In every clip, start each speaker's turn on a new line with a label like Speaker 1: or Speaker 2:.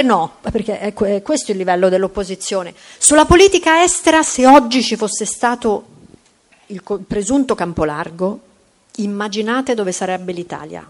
Speaker 1: No, perché è questo il livello dell'opposizione. Sulla politica estera, se oggi ci fosse stato il presunto campo largo, immaginate dove sarebbe l'Italia.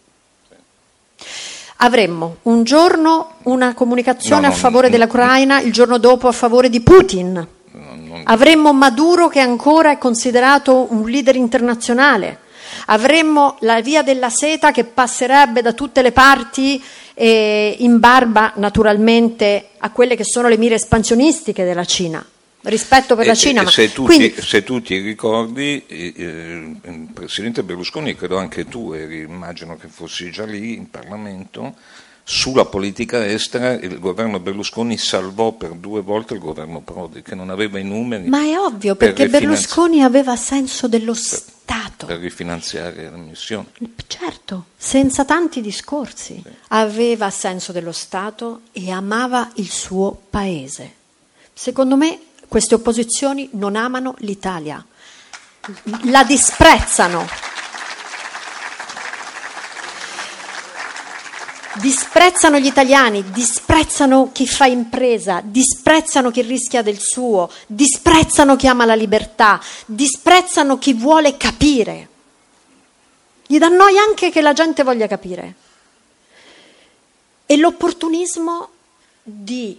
Speaker 1: Avremmo un giorno una comunicazione a favore dell'Ucraina, il giorno dopo a favore di Putin. Avremmo Maduro che ancora è considerato un leader internazionale. Avremmo la via della seta che passerebbe da tutte le parti in barba naturalmente a quelle che sono le mire espansionistiche della Cina. Rispetto per la Cina.
Speaker 2: Se tu ti ricordi, il presidente Berlusconi, credo anche tu immagino che fossi già lì in Parlamento, sulla politica estera il governo Berlusconi salvò per 2 volte il governo Prodi, che non aveva i numeri.
Speaker 1: Ma è ovvio, perché Berlusconi aveva senso dello Stato.
Speaker 2: Per rifinanziare la missione.
Speaker 1: Certo, senza tanti discorsi. Sì. Aveva senso dello Stato e amava il suo paese. Secondo me queste opposizioni non amano l'Italia, la disprezzano. Disprezzano gli italiani, disprezzano chi fa impresa, disprezzano chi rischia del suo, disprezzano chi ama la libertà, disprezzano chi vuole capire. Gli dà noia anche che la gente voglia capire. E l'opportunismo di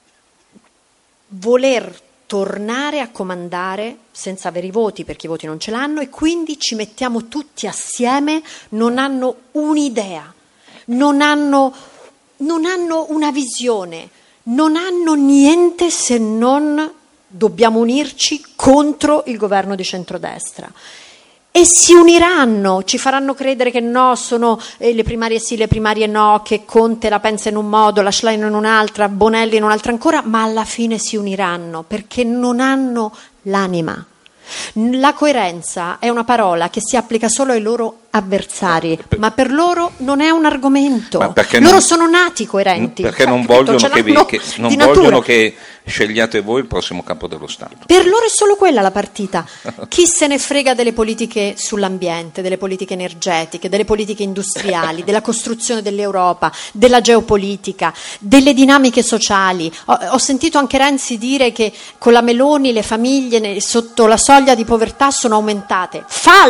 Speaker 1: voler tornare a comandare senza avere i voti, perché i voti non ce l'hanno, e quindi ci mettiamo tutti assieme, non hanno un'idea. Non hanno una visione, non hanno niente se non dobbiamo unirci contro il governo di centrodestra. E si uniranno, ci faranno credere che no, sono le primarie sì, le primarie no, che Conte la pensa in un modo, la Schlein in un'altra, Bonelli in un'altra ancora, ma alla fine si uniranno perché non hanno l'anima. La coerenza è una parola che si applica solo ai loro avversari, ma per loro non è un argomento. Loro sono nati coerenti.
Speaker 2: Perché non vogliono che scegliate voi il prossimo capo dello Stato.
Speaker 1: Per loro è solo quella la partita. Chi se ne frega delle politiche sull'ambiente, delle politiche energetiche, delle politiche industriali, della costruzione dell'Europa, della geopolitica, delle dinamiche sociali. Ho sentito anche Renzi dire che con la Meloni le famiglie sotto la soglia di povertà sono aumentate.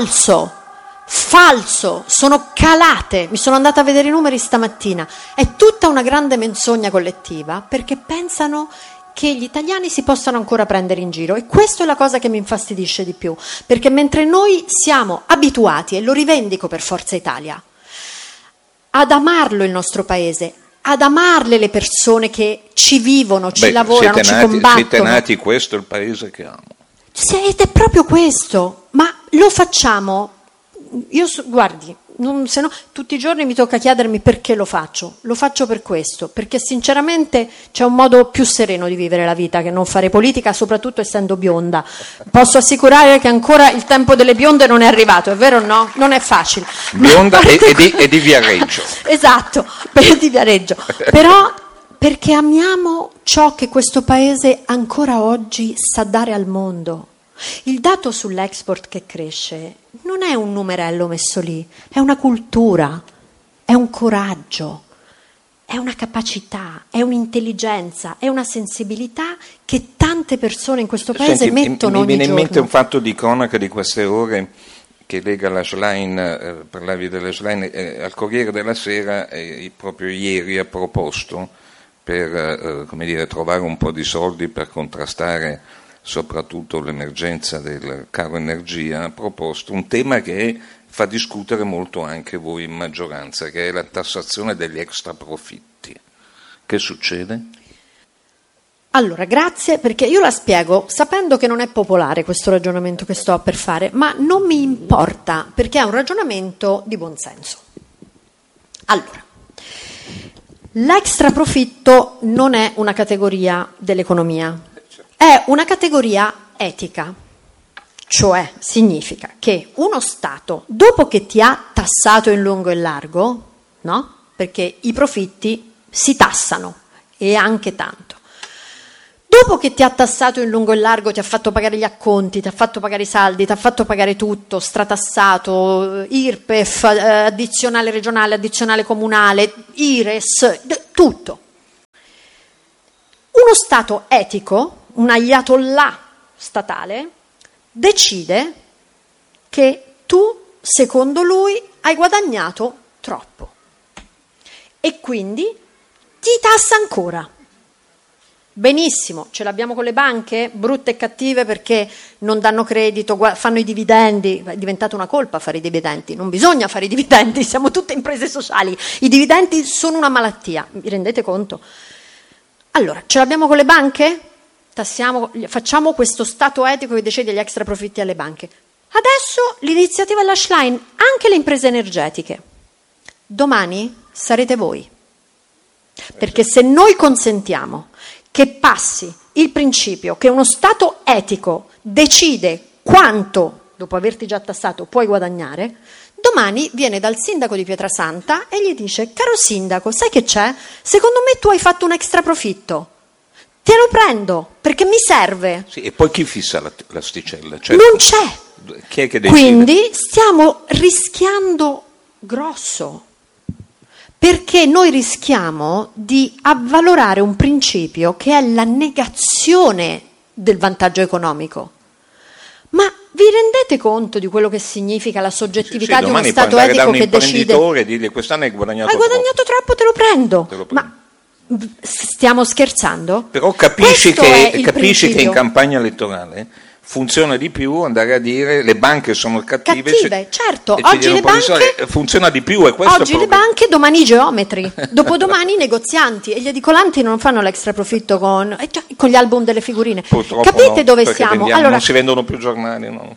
Speaker 1: Falso, sono calate. Mi sono andata a vedere i numeri stamattina. È tutta una grande menzogna collettiva perché pensano che gli italiani si possano ancora prendere in giro, e questa è la cosa che mi infastidisce di più, perché mentre noi siamo abituati, e lo rivendico per Forza Italia, ad amarlo il nostro paese, ad amarle le persone che ci vivono, ci lavorano, ci combattono.
Speaker 2: Siete nati, questo è il paese che amo.
Speaker 1: Ed è proprio questo, ma lo facciamo. Guardi, se no tutti i giorni mi tocca chiedermi perché lo faccio. Lo faccio per questo, perché sinceramente c'è un modo più sereno di vivere la vita che non fare politica, soprattutto essendo bionda. Posso assicurare che ancora il tempo delle bionde non è arrivato, è vero o no? Non è facile.
Speaker 2: Bionda e di Viareggio.
Speaker 1: Esatto, di Viareggio. Però perché amiamo ciò che questo paese ancora oggi sa dare al mondo. Il dato sull'export che cresce non è un numerello messo lì, è una cultura, è un coraggio, è una capacità, è un'intelligenza, è una sensibilità che tante persone in questo paese mettono ogni giorno. Mi viene in mente un
Speaker 2: fatto di cronaca di queste ore che lega la Schlein, parlavi della Schlein, al Corriere della Sera proprio ieri ha proposto per trovare un po' di soldi per contrastare soprattutto l'emergenza del caro energia, ha proposto un tema che fa discutere molto anche voi in maggioranza, che è la tassazione degli extraprofitti. Che succede?
Speaker 1: Allora, grazie, perché io la spiego sapendo che non è popolare questo ragionamento che sto per fare, ma non mi importa, perché è un ragionamento di buonsenso. Allora, l'extraprofitto non è una categoria dell'economia. È una categoria etica, cioè significa che uno Stato, dopo che ti ha tassato in lungo e largo, no? Perché i profitti si tassano, e anche tanto, dopo che ti ha tassato in lungo e largo, ti ha fatto pagare gli acconti, ti ha fatto pagare i saldi, ti ha fatto pagare tutto, stratassato, IRPEF, addizionale regionale, addizionale comunale, IRES, tutto. Stato etico, un ayatollah statale, decide che tu, secondo lui, hai guadagnato troppo e quindi ti tassa ancora. Benissimo, ce l'abbiamo con le banche, brutte e cattive perché non danno credito, fanno i dividendi, è diventata una colpa fare i dividendi, non bisogna fare i dividendi, siamo tutte imprese sociali, i dividendi sono una malattia, vi rendete conto? Allora, ce l'abbiamo con le banche? Facciamo questo stato etico che decide gli extra profitti alle banche. Adesso l'iniziativa Lash Line, anche le imprese energetiche. Domani sarete voi, perché se noi consentiamo che passi il principio che uno Stato etico decide quanto, dopo averti già tassato, puoi guadagnare, domani viene dal sindaco di Pietrasanta e gli dice: caro sindaco, sai che c'è? Secondo me tu hai fatto un extra profitto, te lo prendo perché mi serve.
Speaker 2: Sì, e poi chi fissa l'asticella? Cioè,
Speaker 1: non c'è.
Speaker 2: Chi è che decide?
Speaker 1: Quindi stiamo rischiando grosso, perché noi rischiamo di avvalorare un principio che è la negazione del vantaggio economico. Ma vi rendete conto di quello che significa la soggettività di uno Stato etico che decide?
Speaker 2: E dirgli: quest'anno hai guadagnato
Speaker 1: troppo, te lo prendo. Ma stiamo scherzando?
Speaker 2: Però capisci che in campagna elettorale funziona di più andare a dire le banche sono cattive,
Speaker 1: certo, oggi le banche
Speaker 2: funziona di più, e questo
Speaker 1: oggi le banche, domani i geometri, dopodomani i negozianti, e gli edicolanti non fanno l'extra profitto con gli album delle figurine.
Speaker 2: Purtroppo
Speaker 1: capite
Speaker 2: no,
Speaker 1: dove siamo?
Speaker 2: Allora, non si vendono più giornali, no?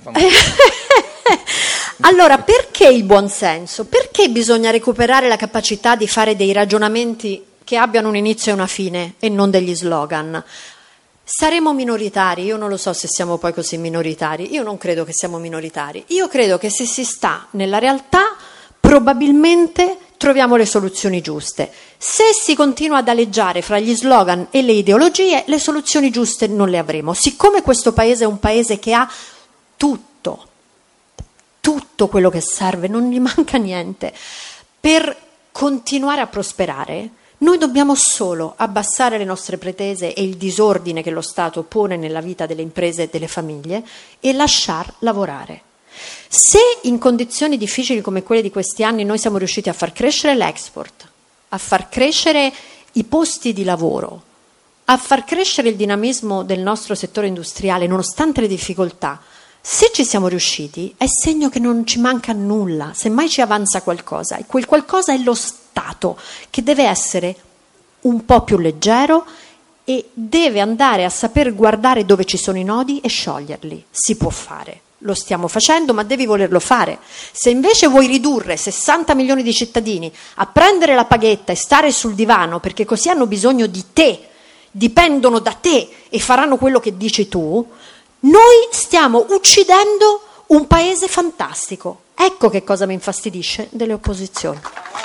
Speaker 1: Allora, perché il buonsenso? Perché bisogna recuperare la capacità di fare dei ragionamenti che abbiano un inizio e una fine e non degli slogan? Saremo minoritari, io non lo so se siamo poi così minoritari, io non credo che siamo minoritari, io credo che se si sta nella realtà probabilmente troviamo le soluzioni giuste. Se si continua ad aleggiare fra gli slogan e le ideologie, le soluzioni giuste non le avremo. Siccome questo paese è un paese che ha tutto quello che serve, non gli manca niente, per continuare a prosperare, noi dobbiamo solo abbassare le nostre pretese e il disordine che lo Stato pone nella vita delle imprese e delle famiglie e lasciar lavorare. Se in condizioni difficili come quelle di questi anni noi siamo riusciti a far crescere l'export, a far crescere i posti di lavoro, a far crescere il dinamismo del nostro settore industriale nonostante le difficoltà, se ci siamo riusciti è segno che non ci manca nulla, semmai ci avanza qualcosa, e quel qualcosa è lo Stato, che deve essere un po' più leggero e deve andare a saper guardare dove ci sono i nodi e scioglierli. Si può fare, lo stiamo facendo, ma devi volerlo fare. Se invece vuoi ridurre 60 milioni di cittadini a prendere la paghetta e stare sul divano perché così hanno bisogno di te, dipendono da te e faranno quello che dici tu, noi stiamo uccidendo un paese fantastico. Ecco che cosa mi infastidisce delle opposizioni.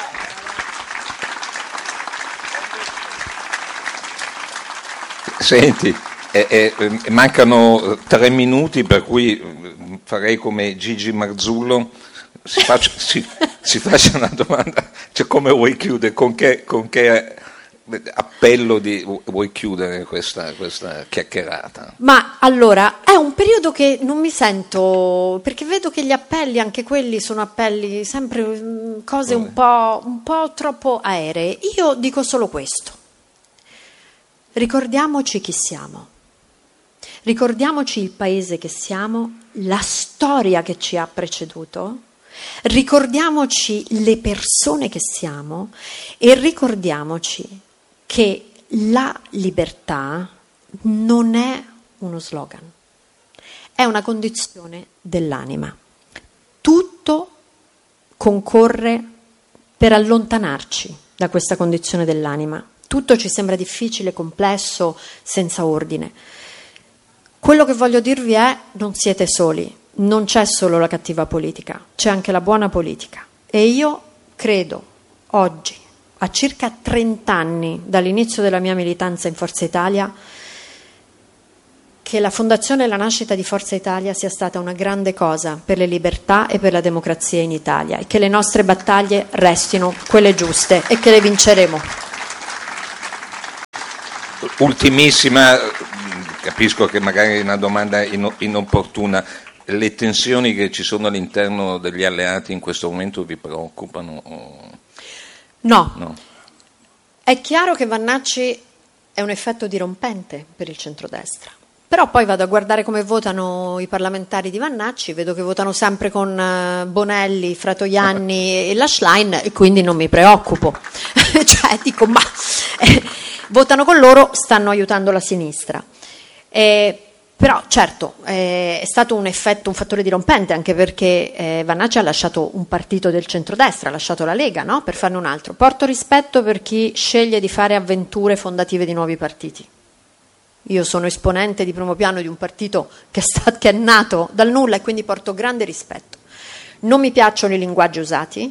Speaker 2: Senti, mancano 3 minuti, per cui farei come Gigi Marzullo, si faccia una domanda, cioè come vuoi chiudere, con che appello vuoi chiudere questa chiacchierata?
Speaker 1: Ma allora, è un periodo che non mi sento, perché vedo che gli appelli, anche quelli sono appelli, sempre cose un po' troppo aeree. Io dico solo questo: ricordiamoci chi siamo, ricordiamoci il paese che siamo, la storia che ci ha preceduto, ricordiamoci le persone che siamo e ricordiamoci che la libertà non è uno slogan, è una condizione dell'anima. Tutto concorre per allontanarci da questa condizione dell'anima. Tutto ci sembra difficile, complesso, senza ordine. Quello che voglio dirvi è: non siete soli, non c'è solo la cattiva politica, c'è anche la buona politica. E io credo oggi, a circa 30 anni dall'inizio della mia militanza in Forza Italia, che la fondazione e la nascita di Forza Italia sia stata una grande cosa per le libertà e per la democrazia in Italia, e che le nostre battaglie restino quelle giuste e che le vinceremo.
Speaker 2: ultimissima, capisco che magari è una domanda inopportuna, le tensioni che ci sono all'interno degli alleati in questo momento vi preoccupano?
Speaker 1: No. È chiaro che Vannacci è un effetto dirompente per il centrodestra, però poi vado a guardare come votano i parlamentari di Vannacci, vedo che votano sempre con Bonelli, Fratoianni e la Schlein, e quindi non mi preoccupo. Cioè dico, ma votano con loro, stanno aiutando la sinistra. Però certo è stato un fattore dirompente, anche perché Vannacci ha lasciato un partito del centrodestra, ha lasciato la Lega, no? Per farne un altro. Porto rispetto per chi sceglie di fare avventure fondative di nuovi partiti. Io sono esponente di primo piano di un partito che è nato dal nulla, e quindi porto grande rispetto. Non mi piacciono i linguaggi usati,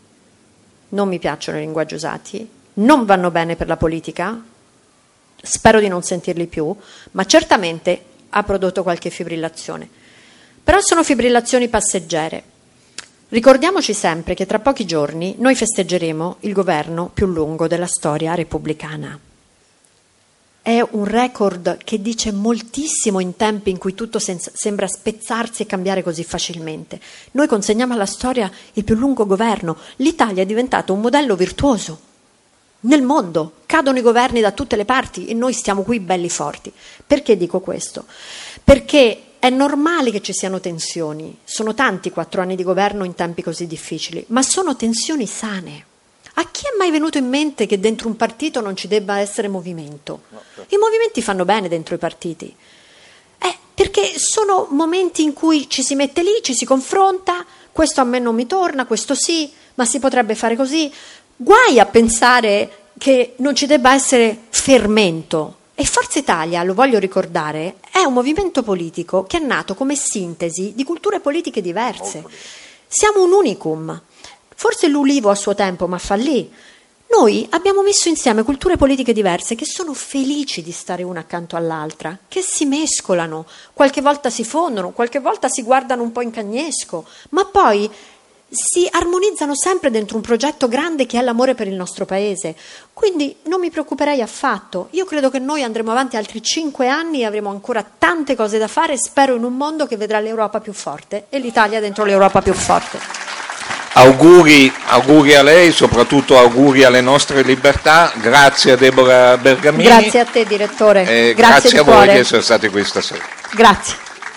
Speaker 1: non vanno bene per la politica, spero di non sentirli più, ma certamente ha prodotto qualche fibrillazione. Però sono fibrillazioni passeggere. Ricordiamoci sempre che tra pochi giorni noi festeggeremo il governo più lungo della storia repubblicana. È un record che dice moltissimo in tempi in cui tutto sembra spezzarsi e cambiare così facilmente. Noi consegniamo alla storia il più lungo governo. L'Italia è diventato un modello virtuoso. Nel mondo cadono i governi da tutte le parti e noi stiamo qui belli forti. Perché dico questo? Perché è normale che ci siano tensioni. Sono tanti 4 anni di governo in tempi così difficili, ma sono tensioni sane. A chi è mai venuto in mente che dentro un partito non ci debba essere movimento? No, certo. I movimenti fanno bene dentro i partiti. Perché sono momenti in cui ci si mette lì, ci si confronta, questo a me non mi torna, questo sì, ma si potrebbe fare così. Guai a pensare che non ci debba essere fermento. E Forza Italia, lo voglio ricordare, è un movimento politico che è nato come sintesi di culture politiche diverse. Siamo un unicum. Forse l'Ulivo a suo tempo, ma fallì. Noi abbiamo messo insieme culture politiche diverse che sono felici di stare una accanto all'altra, che si mescolano, qualche volta si fondono, qualche volta si guardano un po' in cagnesco, ma poi si armonizzano sempre dentro un progetto grande che è l'amore per il nostro paese. Quindi non mi preoccuperei affatto. Io credo che noi andremo avanti altri 5 anni e avremo ancora tante cose da fare, spero in un mondo che vedrà l'Europa più forte e l'Italia dentro l'Europa più forte.
Speaker 2: Auguri a lei, soprattutto auguri alle nostre libertà. Grazie a Deborah Bergamini.
Speaker 1: Grazie a te, direttore.
Speaker 2: Grazie a voi di essere stati qui stasera.
Speaker 1: Grazie.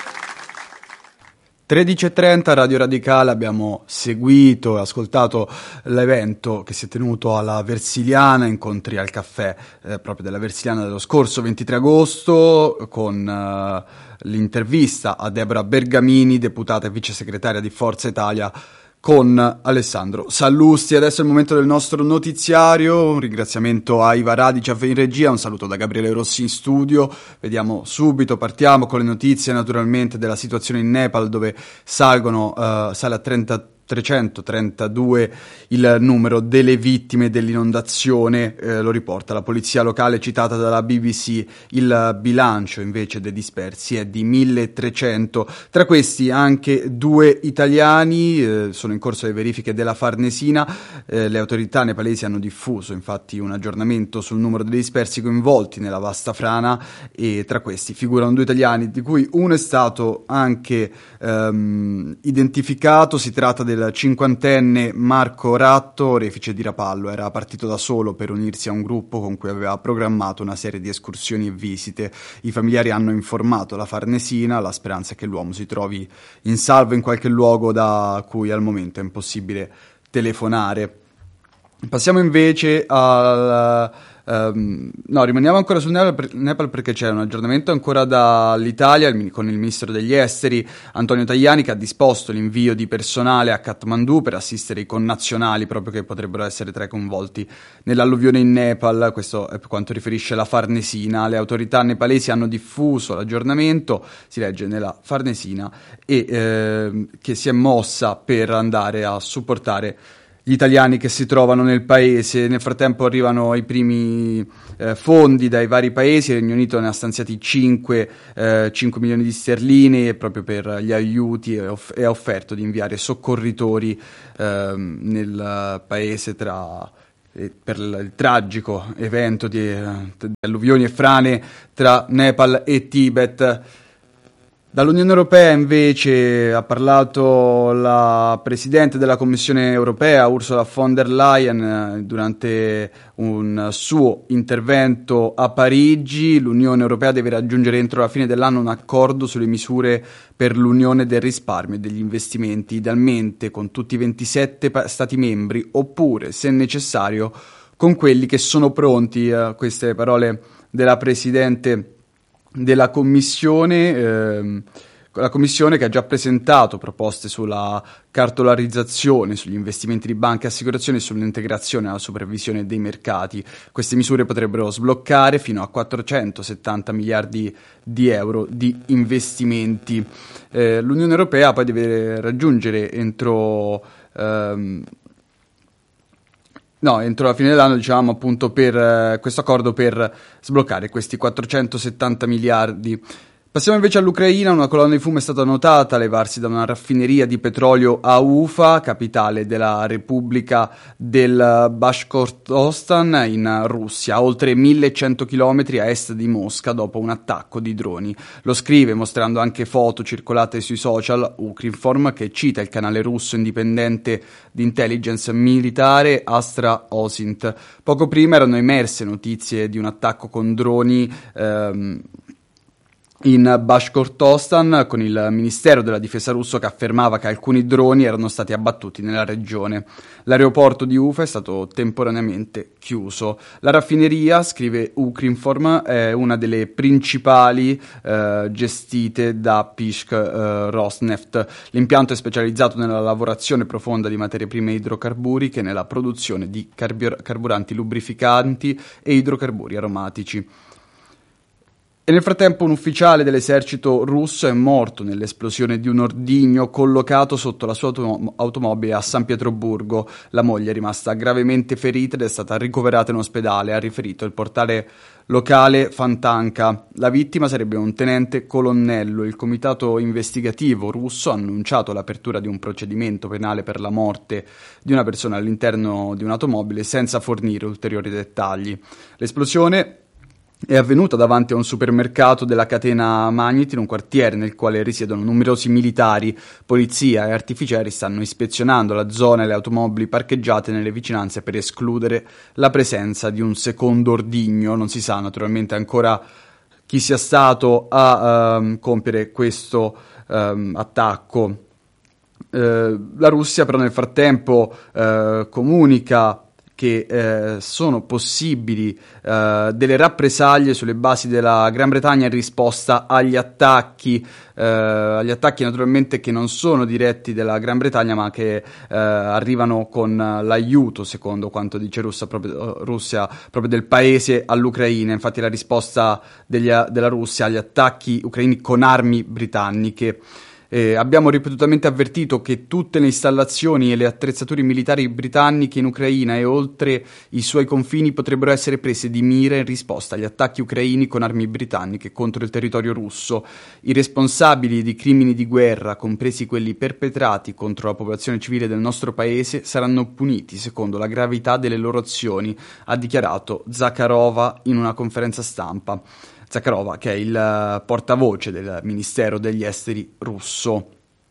Speaker 3: 13:30 Radio Radicale, abbiamo seguito e ascoltato l'evento che si è tenuto alla Versiliana, incontri al caffè proprio della Versiliana dello scorso 23 agosto con l'intervista a Deborah Bergamini, deputata e vice segretaria di Forza Italia, con Alessandro Sallusti. Adesso è il momento del nostro notiziario, un ringraziamento a Iva Radicev in regia, un saluto da Gabriele Rossi in studio. Vediamo subito, partiamo con le notizie naturalmente della situazione in Nepal, dove sale a 332 il numero delle vittime dell'inondazione, lo riporta la polizia locale citata dalla BBC. Il bilancio invece dei dispersi è di 1300, tra questi anche 2 italiani. Sono in corso le verifiche della Farnesina, le autorità nepalesi hanno diffuso infatti un aggiornamento sul numero dei dispersi coinvolti nella vasta frana, e tra questi figurano 2 italiani, di cui uno è stato anche identificato. Si tratta del 50enne Marco Ratto, refice di Rapallo. Era partito da solo per unirsi a un gruppo con cui aveva programmato una serie di escursioni e visite. I familiari hanno informato la Farnesina, la speranza è che l'uomo si trovi in salvo in qualche luogo da cui al momento è impossibile telefonare. Passiamo invece rimaniamo ancora sul Nepal perché c'è un aggiornamento ancora dall'Italia con il ministro degli esteri Antonio Tajani, che ha disposto l'invio di personale a Kathmandu per assistere i connazionali proprio che potrebbero essere tra i coinvolti nell'alluvione in Nepal. Questo è per quanto riferisce la Farnesina. Le autorità nepalesi hanno diffuso l'aggiornamento, si legge nella Farnesina, e che si è mossa per andare a supportare gli italiani che si trovano nel paese. Nel frattempo arrivano i primi fondi dai vari paesi. Il Regno Unito ne ha stanziati 5 milioni di sterline proprio per gli aiuti, e ha offerto di inviare soccorritori nel paese tra per il tragico evento di alluvioni e frane tra Nepal e Tibet. Dall'Unione Europea invece ha parlato la Presidente della Commissione Europea, Ursula von der Leyen, durante un suo intervento a Parigi. L'Unione Europea deve raggiungere entro la fine dell'anno un accordo sulle misure per l'Unione del risparmio e degli investimenti, idealmente con tutti i 27 Stati membri, oppure, se necessario, con quelli che sono pronti. Queste parole della Presidente della Commissione, la Commissione che ha già presentato proposte sulla cartolarizzazione, sugli investimenti di banche e assicurazioni e sull'integrazione e la supervisione dei mercati. Queste misure potrebbero sbloccare fino a 470 miliardi di euro di investimenti. L'Unione Europea poi deve raggiungere entro la fine dell'anno, diciamo, appunto, per questo accordo per sbloccare questi 470 miliardi. Passiamo invece all'Ucraina. Una colonna di fumo è stata notata levarsi da una raffineria di petrolio a Ufa, capitale della Repubblica del Bashkortostan in Russia, a oltre 1100 km a est di Mosca, dopo un attacco di droni. Lo scrive, mostrando anche foto circolate sui social, Ukrinform, che cita il canale russo indipendente di intelligence militare Astra Osint. Poco prima erano emerse notizie di un attacco con droni in Bashkortostan, con il Ministero della Difesa russo che affermava che alcuni droni erano stati abbattuti nella regione. L'aeroporto di Ufa è stato temporaneamente chiuso. La raffineria, scrive Ukrinform, è una delle principali gestite da Pishk Rosneft. L'impianto è specializzato nella lavorazione profonda di materie prime idrocarburiche e nella produzione di carburanti lubrificanti e idrocarburi aromatici. E nel frattempo un ufficiale dell'esercito russo è morto nell'esplosione di un ordigno collocato sotto la sua automobile a San Pietroburgo. La moglie è rimasta gravemente ferita ed è stata ricoverata in ospedale, ha riferito il portale locale Fantanka. La vittima sarebbe un tenente colonnello. Il comitato investigativo russo ha annunciato l'apertura di un procedimento penale per la morte di una persona all'interno di un'automobile senza fornire ulteriori dettagli. L'esplosione è avvenuta davanti a un supermercato della catena Magnit, in un quartiere nel quale risiedono numerosi militari. Polizia e artificieri stanno ispezionando la zona e le automobili parcheggiate nelle vicinanze per escludere la presenza di un secondo ordigno. Non si sa naturalmente ancora chi sia stato a compiere questo attacco. La Russia però nel frattempo comunica che sono possibili delle rappresaglie sulle basi della Gran Bretagna in risposta agli attacchi naturalmente che non sono diretti della Gran Bretagna ma che arrivano con l'aiuto, secondo quanto dice Russia proprio del paese all'Ucraina. Infatti la risposta della Russia agli attacchi ucraini con armi britanniche. Abbiamo ripetutamente avvertito che tutte le installazioni e le attrezzature militari britanniche in Ucraina e oltre i suoi confini potrebbero essere prese di mira in risposta agli attacchi ucraini con armi britanniche contro il territorio russo. I responsabili di crimini di guerra, compresi quelli perpetrati contro la popolazione civile del nostro paese, saranno puniti secondo la gravità delle loro azioni, ha dichiarato Zakharova in una conferenza stampa. Zakharova, che è il portavoce del Ministero degli Esteri russo.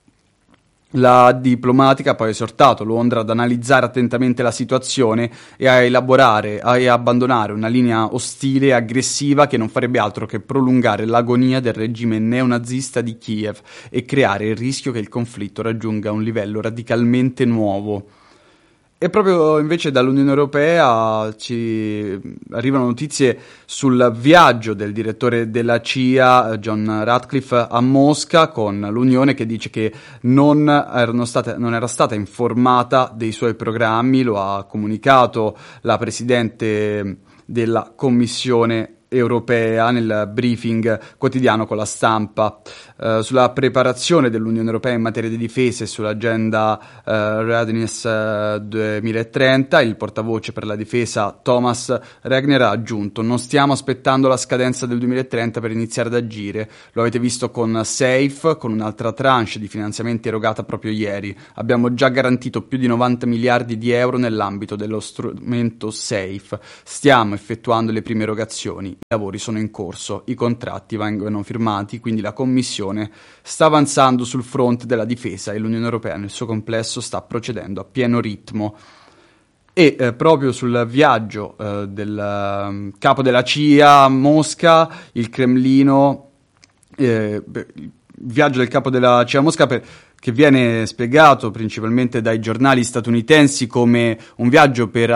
Speaker 3: La diplomatica ha poi esortato Londra ad analizzare attentamente la situazione e a elaborare e abbandonare una linea ostile e aggressiva che non farebbe altro che prolungare l'agonia del regime neonazista di Kiev e creare il rischio che il conflitto raggiunga un livello radicalmente nuovo. E proprio invece dall'Unione Europea ci arrivano notizie sul viaggio del direttore della CIA, John Ratcliffe, a Mosca, con l'Unione che dice che non era stata informata dei suoi programmi. Lo ha comunicato la Presidente della Commissione Europea nel briefing quotidiano con la Stampa sulla preparazione dell'Unione Europea in materia di difesa e sull'agenda Readiness 2030. Il portavoce per la difesa Thomas Regner ha aggiunto: non stiamo aspettando la scadenza del 2030 per iniziare ad agire, lo avete visto con SAFE, con un'altra tranche di finanziamenti erogata proprio ieri. Abbiamo già garantito più di 90 miliardi di euro nell'ambito dello strumento SAFE, stiamo effettuando le prime erogazioni, i lavori sono in corso, i contratti vengono firmati, quindi la Commissione sta avanzando sul fronte della difesa e l'Unione Europea nel suo complesso sta procedendo a pieno ritmo. E proprio sul viaggio del capo della CIA a Mosca, il Cremlino, il viaggio del capo della CIA a Mosca che viene spiegato principalmente dai giornali statunitensi come un viaggio per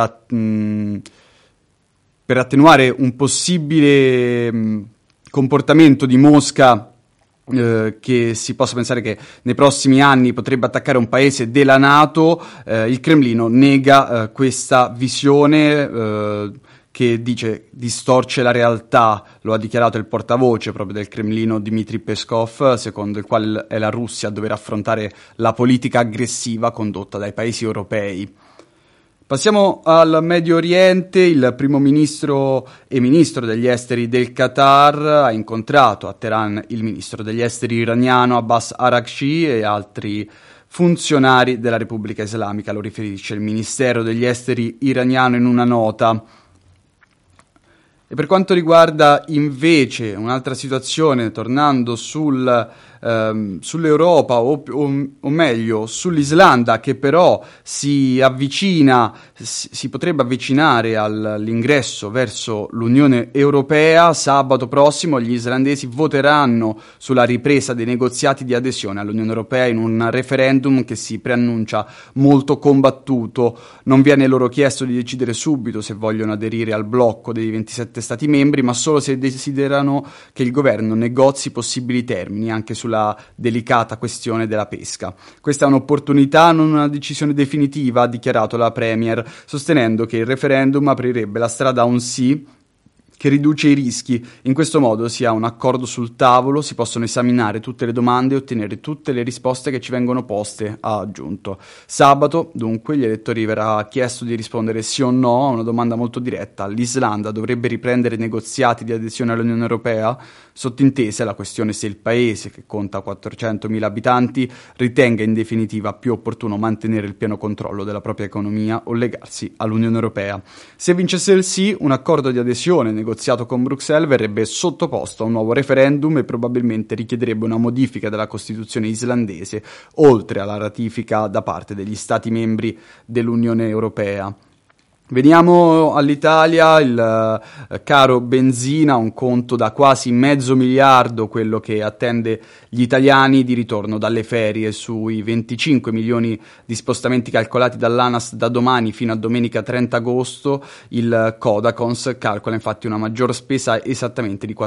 Speaker 3: attenuare un possibile comportamento di Mosca che si possa pensare che nei prossimi anni potrebbe attaccare un paese della NATO. Il Cremlino nega questa visione che dice distorce la realtà, lo ha dichiarato il portavoce proprio del Cremlino Dmitry Peskov, secondo il quale è la Russia a dover affrontare la politica aggressiva condotta dai paesi europei. Passiamo al Medio Oriente. Il primo ministro e ministro degli esteri del Qatar ha incontrato a Teheran il ministro degli esteri iraniano Abbas Araghchi e altri funzionari della Repubblica Islamica, lo riferisce il Ministero degli Esteri iraniano in una nota. E per quanto riguarda invece un'altra situazione, tornando sull'Europa o meglio sull'Islanda, che però si potrebbe avvicinare all'ingresso verso l'Unione Europea, sabato prossimo gli islandesi voteranno sulla ripresa dei negoziati di adesione all'Unione Europea in un referendum che si preannuncia molto combattuto. Non viene loro chiesto di decidere subito se vogliono aderire al blocco dei 27 Stati membri, ma solo se desiderano che il governo negozi possibili termini anche sulla delicata questione della pesca. Questa è un'opportunità, non una decisione definitiva, ha dichiarato la Premier, sostenendo che il referendum aprirebbe la strada a un sì che riduce i rischi. In questo modo si ha un accordo sul tavolo, si possono esaminare tutte le domande e ottenere tutte le risposte che ci vengono poste, ha aggiunto. Sabato, dunque, gli elettori verrà chiesto di rispondere sì o no a una domanda molto diretta. L'Islanda dovrebbe riprendere i negoziati di adesione all'Unione Europea? Sottintesa la questione se il paese, che conta 400.000 abitanti, ritenga in definitiva più opportuno mantenere il pieno controllo della propria economia o legarsi all'Unione Europea. Se vincesse il sì, un accordo di adesione negoziato con Bruxelles verrebbe sottoposto a un nuovo referendum e probabilmente richiederebbe una modifica della Costituzione islandese, oltre alla ratifica da parte degli Stati membri dell'Unione Europea. Veniamo all'Italia, il caro benzina, un conto da quasi $500 milioni, quello che attende gli italiani di ritorno dalle ferie, sui 25 milioni di spostamenti calcolati dall'ANAS da domani fino a domenica 30 agosto. Il Codacons calcola infatti una maggior spesa esattamente di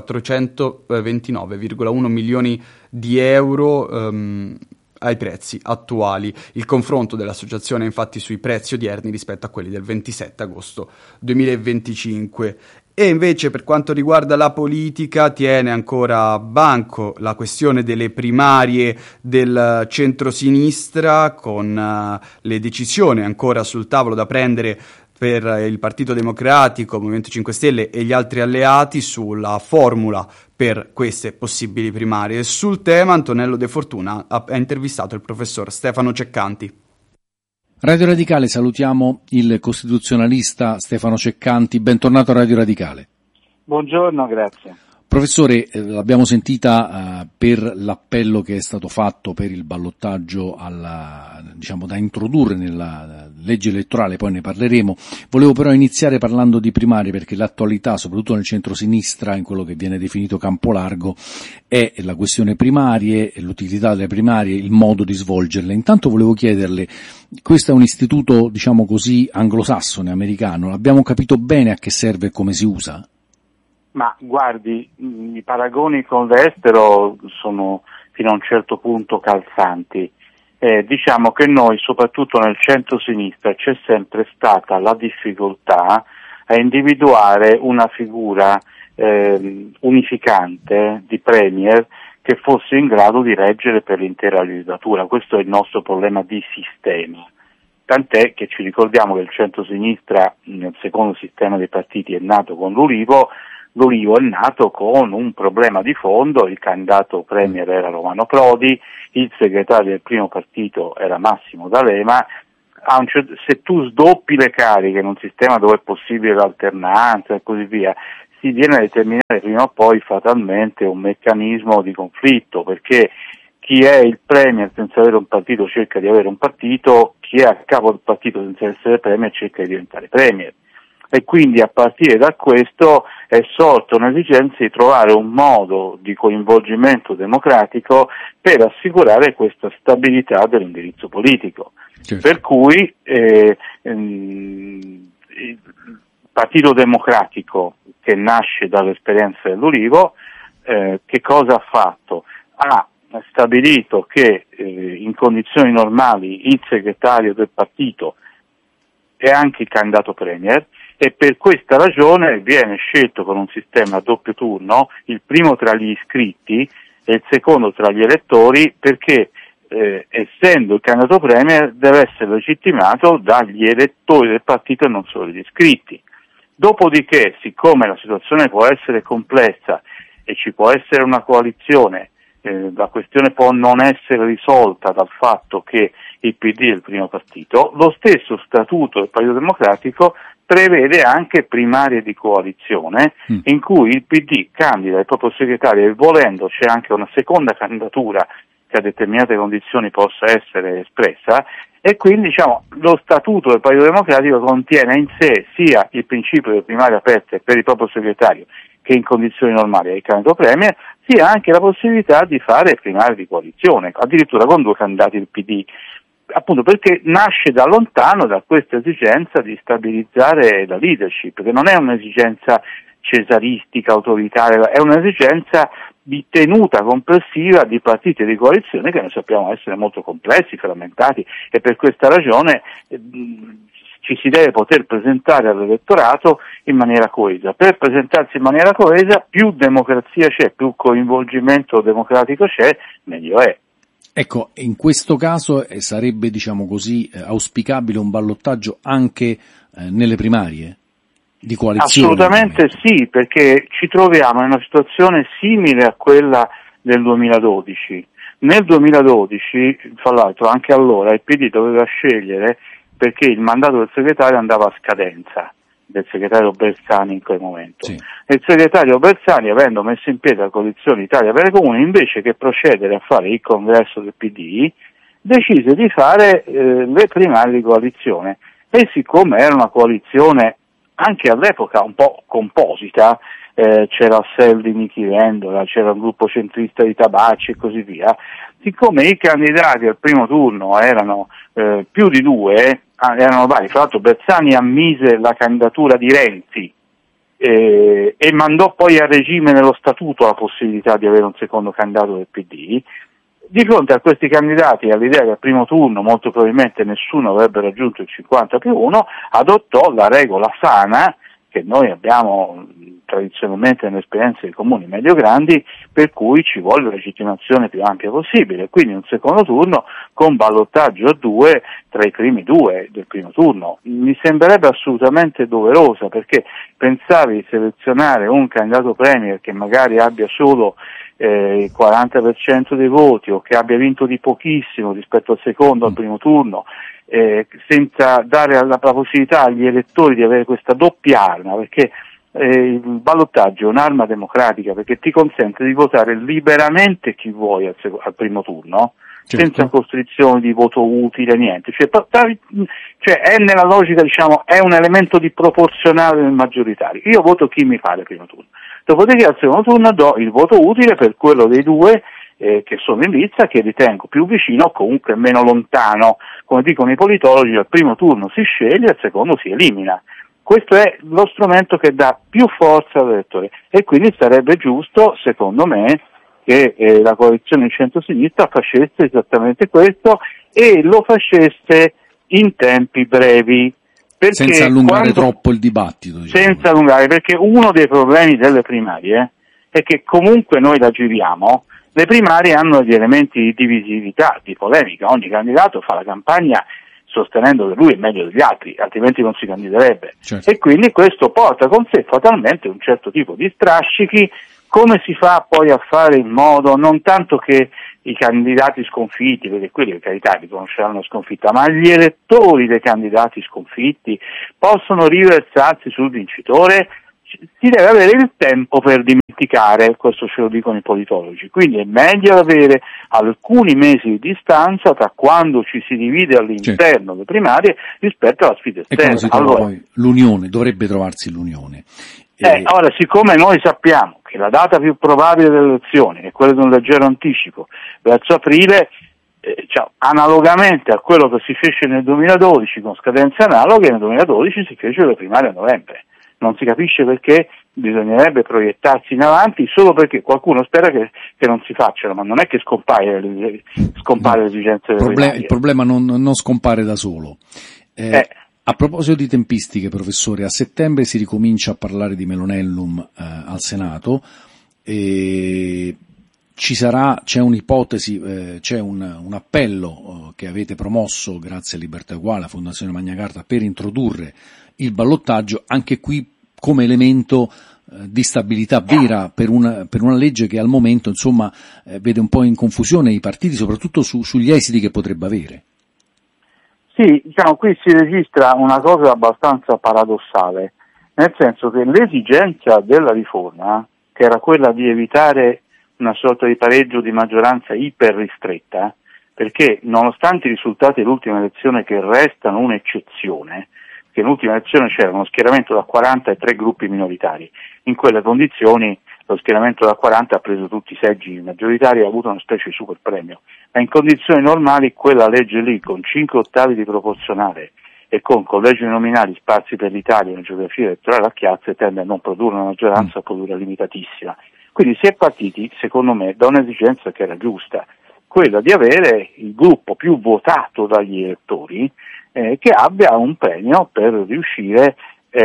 Speaker 3: 429,1 milioni di euro ai prezzi attuali. Il confronto dell'associazione è infatti sui prezzi odierni rispetto a quelli del 27 agosto 2025. E invece per quanto riguarda la politica tiene ancora banco la questione delle primarie del centrosinistra, con le decisioni ancora sul tavolo da prendere per il Partito Democratico, Movimento 5 Stelle e gli altri alleati sulla formula per queste possibili primarie. E sul tema Antonello De Fortuna ha intervistato il professor Stefano Ceccanti.
Speaker 4: Radio Radicale, salutiamo il costituzionalista Stefano Ceccanti, bentornato a Radio Radicale.
Speaker 5: Buongiorno, grazie.
Speaker 4: Professore, l'abbiamo sentita per l'appello che è stato fatto per il ballottaggio da introdurre nella legge elettorale, poi ne parleremo. Volevo però iniziare parlando di primarie, perché l'attualità, soprattutto nel centro-sinistra, in quello che viene definito campo largo, è la questione primarie, l'utilità delle primarie, il modo di svolgerle. Intanto volevo chiederle, questo è un istituto, diciamo così, anglosassone, americano, abbiamo capito bene a che serve e come si usa?
Speaker 5: Ma guardi, i paragoni con l'estero sono fino a un certo punto calzanti. Diciamo che noi, soprattutto nel centro-sinistra, c'è sempre stata la difficoltà a individuare una figura unificante di premier che fosse in grado di reggere per l'intera legislatura. Questo è il nostro problema di sistema. Tant'è che ci ricordiamo che il centro-sinistra nel secondo sistema dei partiti è nato con l'Ulivo è nato con un problema di fondo, il candidato premier era Romano Prodi, il segretario del primo partito era Massimo D'Alema. Se tu sdoppi le cariche in un sistema dove è possibile l'alternanza e così via, si viene a determinare prima o poi fatalmente un meccanismo di conflitto, perché chi è il premier senza avere un partito cerca di avere un partito, chi è a capo del partito senza essere premier cerca di diventare premier. E quindi a partire da questo è sorta un'esigenza di trovare un modo di coinvolgimento democratico per assicurare questa stabilità dell'indirizzo politico. Certo. Per cui il Partito Democratico, che nasce dall'esperienza dell'Ulivo, che cosa ha fatto? Ha stabilito che in condizioni normali il segretario del partito è anche il candidato premier, e per questa ragione viene scelto con un sistema a doppio turno, il primo tra gli iscritti e il secondo tra gli elettori, perché essendo il candidato premier deve essere legittimato dagli elettori del partito e non solo dagli iscritti. Dopodiché, siccome la situazione può essere complessa e ci può essere una coalizione, la questione può non essere risolta dal fatto che il PD è il primo partito, lo stesso statuto del Partito Democratico prevede anche primarie di coalizione in cui il PD candida il proprio segretario e volendo c'è anche una seconda candidatura che a determinate condizioni possa essere espressa, e quindi lo statuto del Partito Democratico contiene in sé sia il principio delle primarie aperte per il proprio segretario che in condizioni normali è il candidato premier, sia anche la possibilità di fare primarie di coalizione, addirittura con 2 candidati del PD, appunto perché nasce da lontano da questa esigenza di stabilizzare la leadership, che non è un'esigenza cesaristica, autoritaria, è un'esigenza di tenuta complessiva di partiti di coalizione che noi sappiamo essere molto complessi, frammentati, e per questa ragione ci si deve poter presentare all'elettorato in maniera coesa. Per presentarsi in maniera coesa, più democrazia c'è, più coinvolgimento democratico c'è, meglio è.
Speaker 4: Ecco, in questo caso sarebbe, auspicabile un ballottaggio anche nelle primarie di coalizione?
Speaker 5: Assolutamente sì, perché ci troviamo in una situazione simile a quella del 2012. Nel 2012, fra l'altro, anche allora il PD doveva scegliere, perché il mandato del segretario andava a scadenza, del segretario Bersani in quel momento. Sì. E il segretario Bersani, avendo messo in piedi la coalizione Italia per i Comuni, invece che procedere a fare il congresso del PD, decise di fare le primarie di coalizione. E siccome era una coalizione anche all'epoca un po' composita, c'era Assel di Nichi Vendola, c'era un gruppo centrista di Tabacci e così via, siccome i candidati al primo turno erano più di 2, erano vari, tra l'altro Bersani ammise la candidatura di Renzi e mandò poi a regime nello statuto la possibilità di avere un secondo candidato del PD. Di fronte a questi candidati e all'idea che al primo turno molto probabilmente nessuno avrebbe raggiunto il 50+1, adottò la regola sana che noi abbiamo tradizionalmente nell'esperienza dei comuni medio-grandi, per cui ci vuole la legittimazione più ampia possibile, quindi un secondo turno con ballottaggio a 2 tra i primi 2 del primo turno. Mi sembrerebbe assolutamente doverosa, perché pensavi di selezionare un candidato premier che magari abbia solo il 40% dei voti o che abbia vinto di pochissimo rispetto al secondo, al primo turno, senza dare la possibilità agli elettori di avere questa doppia arma, perché il ballottaggio è un'arma democratica, perché ti consente di votare liberamente chi vuoi al primo turno, certo, senza costrizioni di voto utile, niente, cioè è nella logica, è un elemento di proporzionale nel maggioritario. Io voto chi mi pare al primo turno, dopodiché al secondo turno do il voto utile per quello dei 2 che sono in lizza, che ritengo più vicino o comunque meno lontano. Come dicono i politologi, al primo turno si sceglie, al secondo si elimina. Questo è lo strumento che dà più forza all'elettore, e quindi sarebbe giusto, secondo me, che la coalizione di centro-sinistra facesse esattamente questo e lo facesse in tempi brevi,
Speaker 4: senza allungare troppo il dibattito. Diciamo.
Speaker 5: Senza allungare, perché uno dei problemi delle primarie è che comunque noi la giriamo, le primarie hanno gli elementi di divisività, di polemica, ogni candidato fa la campagna sostenendo che lui è meglio degli altri, altrimenti non si candiderebbe.
Speaker 4: Certo.
Speaker 5: E quindi questo porta con sé fatalmente un certo tipo di strascichi. Come si fa poi a fare in modo, non tanto che i candidati sconfitti, perché quelli per carità riconosceranno la sconfitta, ma gli elettori dei candidati sconfitti possono riversarsi sul vincitore? Si deve avere il tempo per dimenticare, questo ce lo dicono i politologi, quindi è meglio avere alcuni mesi di distanza tra quando ci si divide all'interno delle primarie rispetto alla sfida esterna.
Speaker 4: E quando si trova poi l'unione, dovrebbe trovarsi l'unione.
Speaker 5: Ora, siccome noi sappiamo che la data più probabile delle elezioni è quella di un leggero anticipo verso aprile, analogamente a quello che si fece nel 2012 con scadenze analoghe, nel 2012 si fece le primarie a novembre. Non si capisce perché bisognerebbe proiettarsi in avanti solo perché qualcuno spera che non si facciano, ma non è che scompare l'esigenza delle primarie.
Speaker 4: Il problema non scompare da solo. A proposito di tempistiche, professore, a settembre si ricomincia a parlare di Melonellum al Senato. C'è un'ipotesi, c'è un appello che avete promosso grazie a Libertà Eguale, a Fondazione Magna Carta, per introdurre il ballottaggio, anche qui come elemento di stabilità vera per una legge che al momento vede un po' in confusione i partiti, soprattutto sugli esiti che potrebbe avere.
Speaker 5: Sì, qui si registra una cosa abbastanza paradossale, nel senso che l'esigenza della riforma, che era quella di evitare una sorta di pareggio di maggioranza iper ristretta, perché nonostante i risultati dell'ultima elezione che restano un'eccezione, che nell'ultima elezione c'era uno schieramento da 40 e 3 gruppi minoritari, in quelle condizioni lo schieramento da 40 ha preso tutti i seggi maggioritari e ha avuto una specie di super premio, ma in condizioni normali quella legge lì con 5 ottavi di proporzionale e con collegi nominali sparsi per l'Italia, una geografia elettorale a chiazze, tende a non produrre una maggioranza, a produrre limitatissima. Quindi si è partiti, secondo me, da un'esigenza che era giusta, quella di avere il gruppo più votato dagli elettori che abbia un premio per riuscire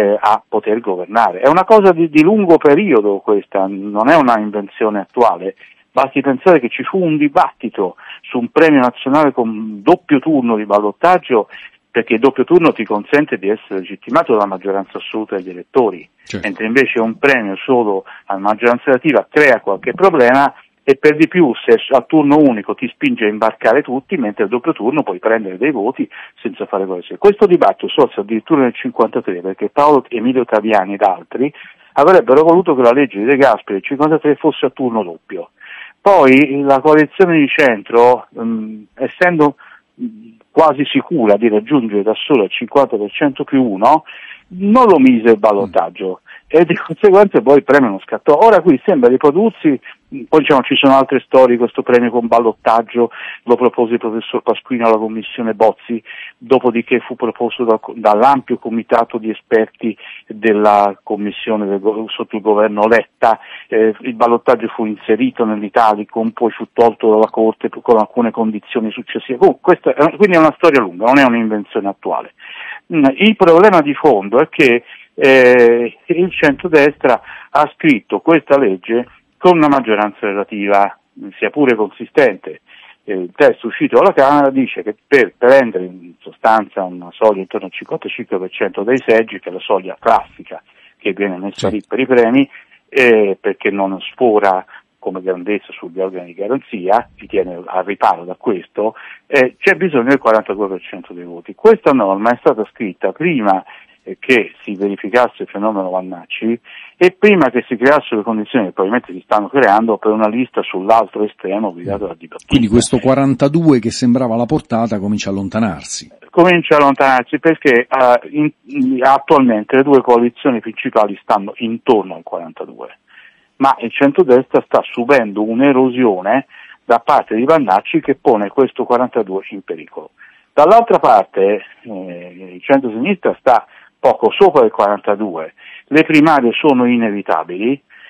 Speaker 5: a poter governare. È una cosa di lungo periodo questa, non è una invenzione attuale. Basti pensare che ci fu un dibattito su un premio nazionale con doppio turno di ballottaggio, perché il doppio turno ti consente di essere legittimato dalla maggioranza assoluta degli elettori, certo. Mentre invece un premio solo alla maggioranza relativa crea qualche problema e per di più se a turno unico ti spinge a imbarcare tutti, mentre al doppio turno puoi prendere dei voti senza fare questo. Questo dibattito sorse addirittura nel 1953 perché Paolo Emilio Taviani ed altri avrebbero voluto che la legge di De Gasperi del 1953 fosse a turno doppio. Poi la coalizione di centro, essendo quasi sicura di raggiungere da sola il 50% più 1, non lo mise il ballottaggio e di conseguenza poi il premio non scattò. Ora qui sembra riprodursi, poi ci sono altre storie, questo premio con ballottaggio lo propose il professor Pasquino alla commissione Bozzi, dopodiché fu proposto dall'ampio comitato di esperti della commissione sotto il governo Letta, il ballottaggio fu inserito nell'Italicum, poi fu tolto dalla Corte con alcune condizioni successive. Questa quindi è una storia lunga, non è un'invenzione attuale. Il problema di fondo è che il centrodestra ha scritto questa legge con una maggioranza relativa, sia pure consistente. Il testo uscito dalla Camera dice che per prendere in sostanza una soglia intorno al 55% dei seggi, che è la soglia classica che viene messa lì per i premi, perché non sfora come grandezza sugli organi di garanzia, si tiene al riparo da questo, c'è bisogno del 42% dei voti. Questa norma è stata scritta prima che si verificasse il fenomeno Vannacci e prima che si creassero le condizioni che probabilmente si stanno creando per una lista sull'altro estremo guidata da Di Battista.
Speaker 4: Quindi questo 42 che sembrava la portata comincia a allontanarsi.
Speaker 5: Comincia a allontanarsi perché attualmente le due coalizioni principali stanno intorno al 42, ma il centrodestra sta subendo un'erosione da parte di Vannacci che pone questo 42 in pericolo. Dall'altra parte il centro-sinistra sta poco sopra il 42, le primarie sono inevitabili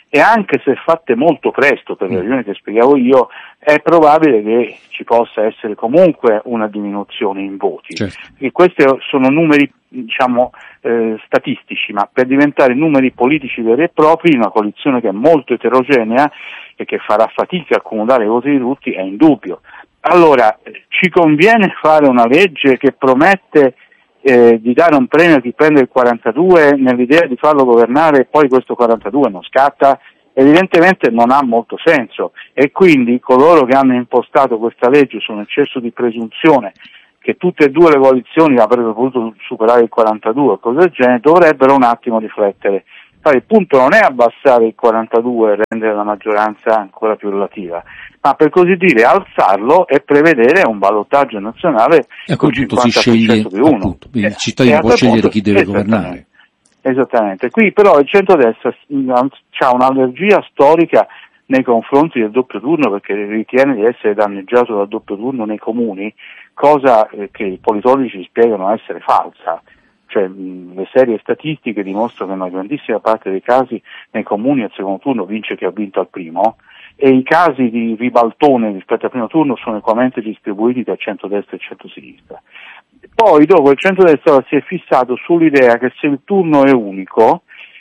Speaker 5: e anche se fatte molto presto, per le ragioni che spiegavo io, è probabile che ci possa essere comunque una diminuzione in voti.
Speaker 4: Certo.
Speaker 5: E questi sono numeri, diciamo, statistici, ma per diventare numeri politici veri e propri, una coalizione che è molto eterogenea e che farà fatica a accomodare i voti di tutti è indubbio. Allora, ci conviene fare una legge che promette di dare un premio a chi prende il 42 nell'idea di farlo governare e poi questo 42 non scatta? Evidentemente non ha molto senso, e quindi coloro che hanno impostato questa legge su un eccesso di presunzione che tutte e due le coalizioni avrebbero potuto superare il 42 o cose del genere, dovrebbero un attimo riflettere. Il punto non è abbassare il 42 e rendere la maggioranza ancora più relativa, ma per così dire alzarlo e prevedere un ballottaggio nazionale con il 50%
Speaker 4: si sceglie,
Speaker 5: di uno.
Speaker 4: Appunto, il cittadino può scegliere chi deve governare.
Speaker 5: Esattamente, qui però il centrodestra ha un'allergia storica nei confronti del doppio turno, perché ritiene di essere danneggiato dal doppio turno nei comuni, cosa che i politologi spiegano essere falsa. Cioè, le serie statistiche dimostrano che nella grandissima parte dei casi nei comuni al secondo turno vince chi ha vinto al primo, e i casi di ribaltone rispetto al primo turno sono equamente distribuiti tra centrodestra e centrosinistra. Poi dopo il centrodestra si è fissato sull'idea che se il turno è unico,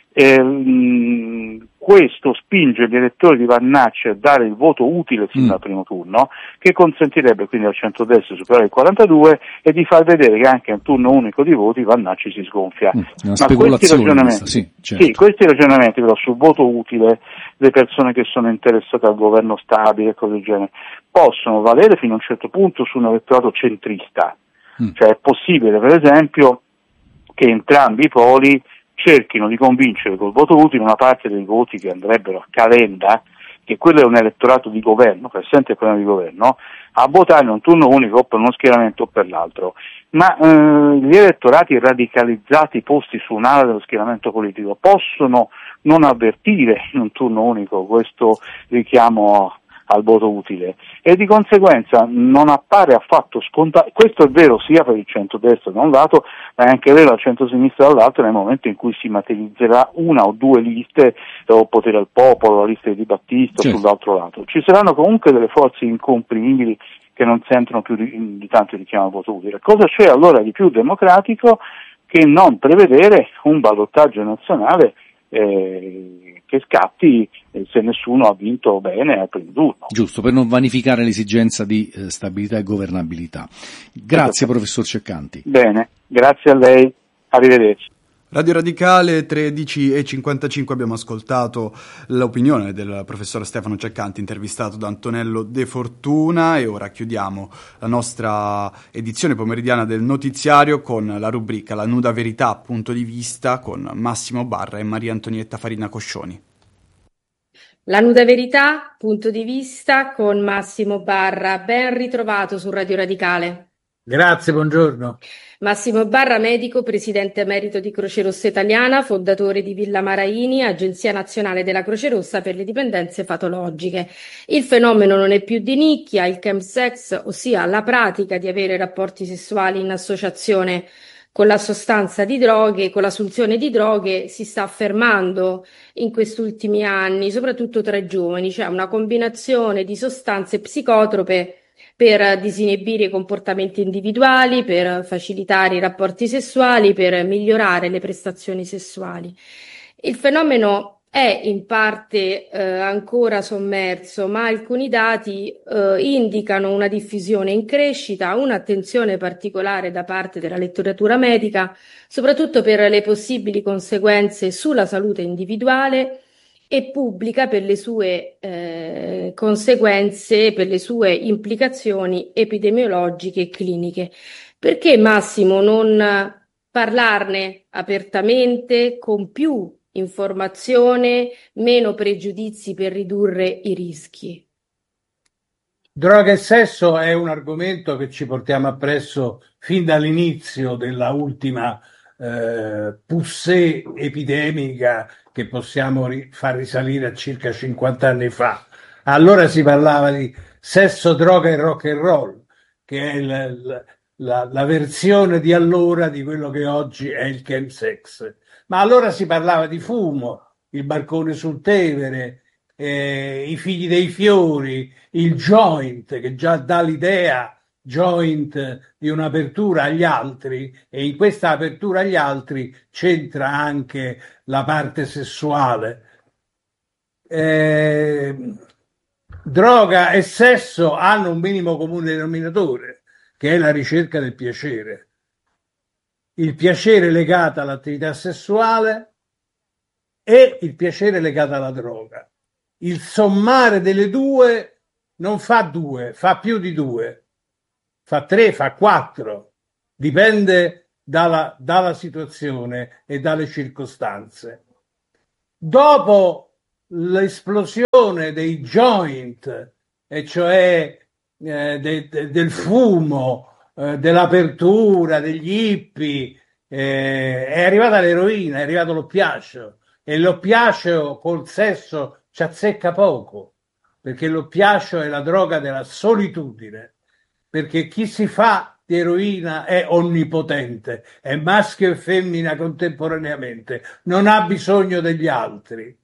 Speaker 5: questo spinge gli elettori di Vannacci a dare il voto utile sin dal primo turno, che consentirebbe quindi al centrodestra di superare il 42 e di far vedere che anche in un turno unico di voti Vannacci si sgonfia.
Speaker 4: Una speculazione questa, sì, certo.
Speaker 5: Sì, questi ragionamenti però sul voto utile, le persone che sono interessate al governo stabile e cose del genere, possono valere fino a un certo punto su un elettorato centrista. Cioè è possibile, per esempio, che entrambi i poli cerchino di convincere col voto utile una parte dei voti che andrebbero a Calenda, che quello è un elettorato di governo, che sente il problema di governo, a votare in un turno unico o per uno schieramento o per l'altro. Ma gli elettorati radicalizzati posti su un'ala dello schieramento politico possono non avvertire in un turno unico questo richiamo al voto utile, e di conseguenza non appare affatto scontato. Questo è vero sia per il centrodestra da un lato, ma è anche vero al centrosinistra dall'altro, nel momento in cui si materializzerà una o due liste, o Potere al Popolo, la lista di Di Battista,
Speaker 4: certo,
Speaker 5: sull'altro lato. Ci saranno comunque delle forze incomprimibili che non sentono più di tanto il richiamo al voto utile. Cosa c'è allora di più democratico che non prevedere un ballottaggio nazionale che scatti se nessuno ha vinto bene al primo turno?
Speaker 4: Giusto, per non vanificare l'esigenza di stabilità e governabilità. Grazie, professor Ceccanti.
Speaker 5: Bene, grazie a lei, arrivederci.
Speaker 3: Radio Radicale 13:55, abbiamo ascoltato l'opinione del professor Stefano Ceccanti, intervistato da Antonello De Fortuna, e ora chiudiamo la nostra edizione pomeridiana del notiziario con la rubrica La nuda verità, punto di vista, con Massimo Barra e Maria Antonietta Farina Coscioni.
Speaker 6: La nuda verità, punto di vista, con Massimo Barra. Ben ritrovato su Radio Radicale.
Speaker 7: Grazie, buongiorno.
Speaker 6: Massimo Barra, medico, presidente emerito di Croce Rossa Italiana, fondatore di Villa Maraini, Agenzia Nazionale della Croce Rossa per le dipendenze patologiche. Il fenomeno non è più di nicchia, il chemsex, ossia la pratica di avere rapporti sessuali in associazione con la sostanza di droghe, con l'assunzione di droghe, si sta affermando in questi ultimi anni, soprattutto tra i giovani. C'è una combinazione di sostanze psicotrope per disinibire i comportamenti individuali, per facilitare i rapporti sessuali, per migliorare le prestazioni sessuali. Il fenomeno è in parte ancora sommerso, ma alcuni dati indicano una diffusione in crescita, un'attenzione particolare da parte della letteratura medica, soprattutto per le possibili conseguenze sulla salute individuale e pubblica per le sue conseguenze, per le sue implicazioni epidemiologiche e cliniche. Perché, Massimo, non parlarne apertamente, con più informazione, meno pregiudizi per ridurre i rischi?
Speaker 7: Droga e sesso è un argomento che ci portiamo appresso fin dall'inizio della ultima poussée epidemica che possiamo far risalire a circa 50 anni fa. Allora si parlava di sesso, droga e rock and roll, che è la versione di allora di quello che oggi è il chemsex. Ma allora si parlava di fumo, il Barcone sul Tevere, i Figli dei Fiori, il Joint, che già dà l'idea Joint di un'apertura agli altri, e in questa apertura agli altri c'entra anche la parte sessuale. Droga e sesso hanno un minimo comune denominatore, che è la ricerca del piacere. Il piacere legato all'attività sessuale e il piacere legato alla droga. Il sommare delle due non fa due, fa più di due, fa tre, fa quattro, dipende dalla situazione e dalle circostanze. Dopo l'esplosione dei joint, e cioè del fumo, dell'apertura, degli hippie, è arrivata l'eroina, è arrivato l'oppiaceo, e l'oppiaceo col sesso ci azzecca poco, perché l'oppiaceo è la droga della solitudine, perché chi si fa di eroina è onnipotente, è maschio e femmina contemporaneamente, non ha bisogno degli altri,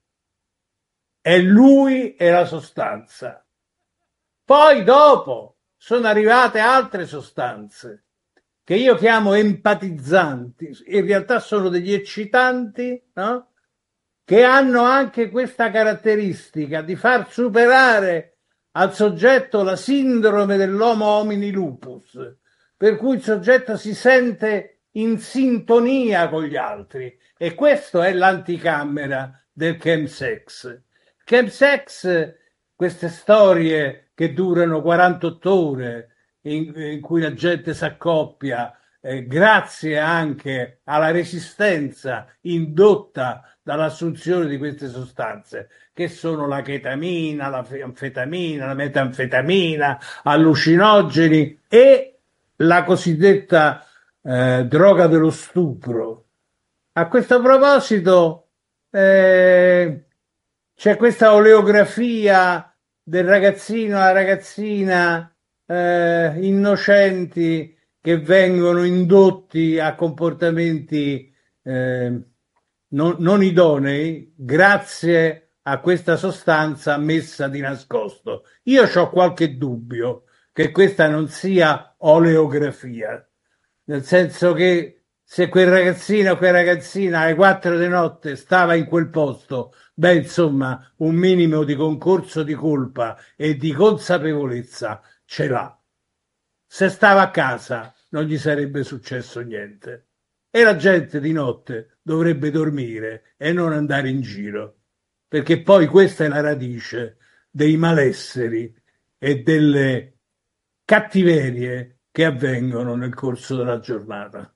Speaker 7: è lui e la sostanza. Poi dopo sono arrivate altre sostanze che io chiamo empatizzanti, in realtà sono degli eccitanti, no? Che hanno anche questa caratteristica di far superare al soggetto la sindrome dell'homo homini lupus, per cui il soggetto si sente in sintonia con gli altri, e questo è l'anticamera del chemsex. Chemsex, queste storie che durano 48 ore in cui la gente si accoppia, grazie anche alla resistenza indotta dall'assunzione di queste sostanze, che sono la chetamina, la anfetamina, la metanfetamina, allucinogeni e la cosiddetta droga dello stupro. A questo proposito c'è questa oleografia del ragazzino e la ragazzina innocenti che vengono indotti a comportamenti non idonei grazie a questa sostanza messa di nascosto. Io ho qualche dubbio che questa non sia oleografia, nel senso che se quel ragazzino o quella ragazzina alle 4 di notte stava in quel posto, beh, insomma, un minimo di concorso di colpa e di consapevolezza ce l'ha. Se stava a casa non gli sarebbe successo niente. E la gente di notte dovrebbe dormire e non andare in giro, perché poi questa è la radice dei malesseri e delle cattiverie che avvengono nel corso della giornata.